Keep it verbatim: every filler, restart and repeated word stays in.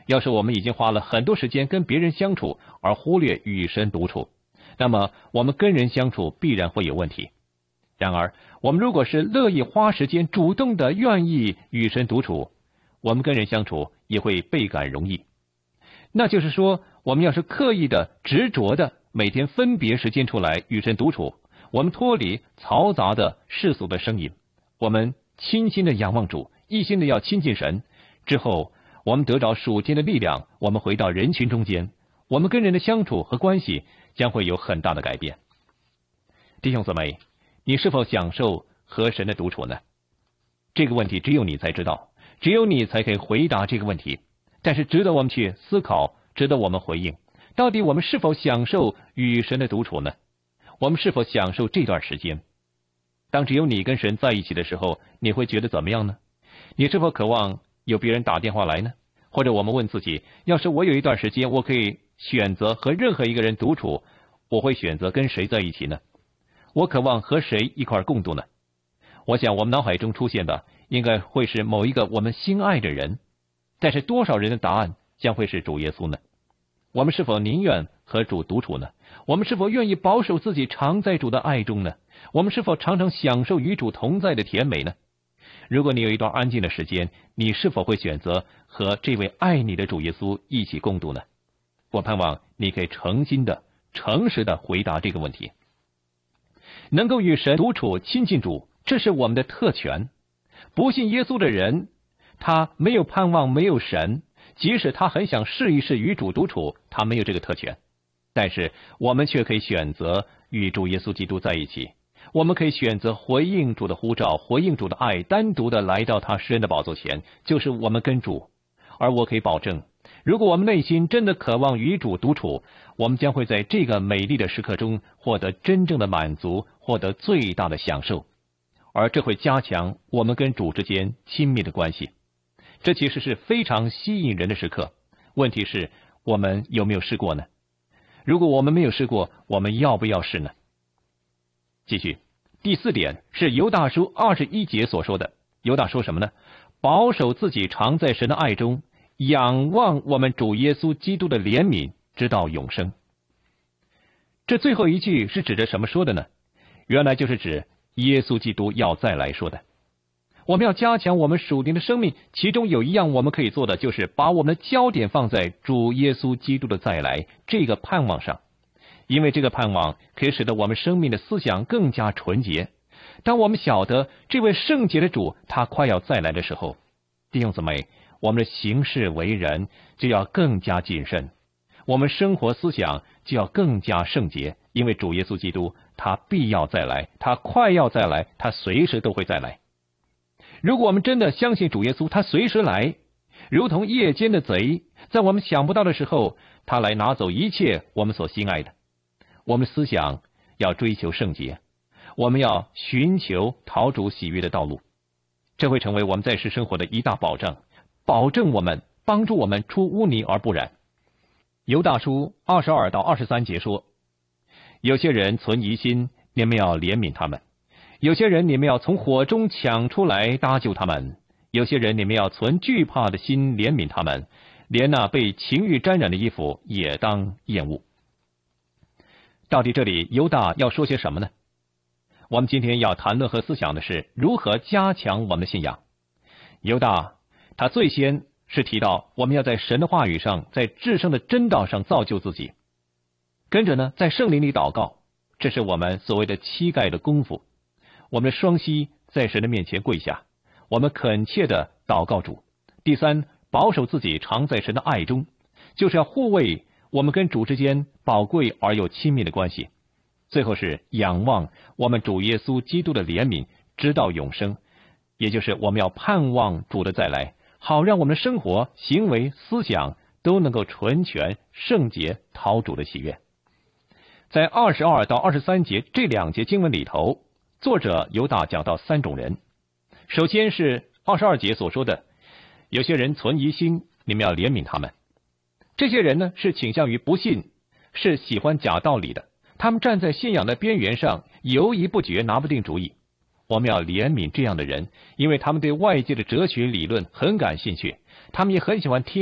要是我们已经花了很多时间跟别人相处，而忽略与神独处，那么我们跟人相处必然会有问题。然而，我们如果是乐意花时间、主动的愿意与神独处，我们跟人相处也会倍感容易。那就是说，我们要是刻意的、执着的每天分别时间出来与神独处，我们脱离嘈杂的世俗的声音，我们倾心的仰望主，一心的要亲近神，之后我们得着属天的力量，我们回到人群中间，我们跟人的相处和关系将会有很大的改变。弟兄姊妹，你是否享受和神的独处呢？这个问题只有你才知道，只有你才可以回答这个问题。但是值得我们去思考，值得我们回应，到底我们是否享受与神的独处呢？我们是否享受这段时间？当只有你跟神在一起的时候，你会觉得怎么样呢？你是否渴望有别人打电话来呢？或者我们问自己，要是我有一段时间我可以选择和任何一个人独处，我会选择跟谁在一起呢？我渴望和谁一块共度呢？我想我们脑海中出现的应该会是某一个我们心爱的人，但是多少人的答案将会是主耶稣呢？我们是否宁愿和主独处呢？我们是否愿意保守自己常在主的爱中呢？我们是否常常享受与主同在的甜美呢？如果你有一段安静的时间，你是否会选择和这位爱你的主耶稣一起共度呢？我盼望你可以诚心的、诚实的回答这个问题。能够与神独处、亲近主，这是我们的特权。不信耶稣的人，他没有盼望，没有神，即使他很想试一试与主独处，他没有这个特权。但是我们却可以选择与主耶稣基督在一起，我们可以选择回应主的呼召，回应主的爱，单独的来到他施恩的宝座前，就是我们跟主。而我可以保证，如果我们内心真的渴望与主独处，我们将会在这个美丽的时刻中获得真正的满足，获得最大的享受，而这会加强我们跟主之间亲密的关系。这其实是非常吸引人的时刻。问题是，我们有没有试过呢？如果我们没有试过，我们要不要试呢？继续，第四点是犹大书二十一节所说的。犹大说什么呢？保守自己常在神的爱中，仰望我们主耶稣基督的怜悯，直到永生。这最后一句是指着什么说的呢？原来就是指耶稣基督要再来说的。我们要加强我们属灵的生命，其中有一样我们可以做的，就是把我们的焦点放在主耶稣基督的再来这个盼望上，因为这个盼望可以使得我们生命的思想更加纯洁。当我们晓得这位圣洁的主他快要再来的时候，弟兄姊妹，我们的行事为人就要更加谨慎，我们生活思想就要更加圣洁，因为主耶稣基督他必要再来，他快要再来，他随时都会再来。如果我们真的相信主耶稣他随时来，如同夜间的贼，在我们想不到的时候，他来拿走一切我们所心爱的。我们思想要追求圣洁，我们要寻求讨主喜悦的道路，这会成为我们在世生活的一大保障，保证我们，帮助我们出污泥而不染。犹大书二十二到二十三节说，有些人存疑心，你们要怜悯他们；有些人你们要从火中抢出来搭救他们；有些人你们要存惧怕的心怜悯他们，连那被情欲沾染的衣服也当厌恶。到底这里犹大要说些什么呢？我们今天要谈论和思想的是如何加强我们的信仰。犹大他最先是提到我们要在神的话语上，在至圣的真道上造就自己，跟着呢在圣灵里祷告，这是我们所谓的膝盖的功夫。我们的双膝在神的面前跪下，我们恳切的祷告主。第三，保守自己常在神的爱中，就是要护卫我们跟主之间宝贵而又亲密的关系。最后是仰望我们主耶稣基督的怜悯，直到永生，也就是我们要盼望主的再来，好让我们的生活、行为、思想都能够纯全、圣洁，讨主的喜悦。在二十二到二十三节这两节经文里头，作者犹大讲到三种人。首先是二十二节所说的，有些人存疑心，你们要怜悯他们。这些人呢，是倾向于不信，是喜欢假道理的，他们站在信仰的边缘上，犹疑不决，拿不定主意。我们要怜悯这样的人，因为他们对外界的哲学理论很感兴趣，他们也很喜欢听